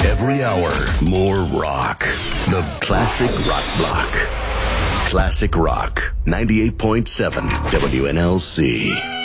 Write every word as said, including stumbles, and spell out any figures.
Every hour, more rock. The Classic Rock Block. Classic Rock, ninety-eight point seven W N L C.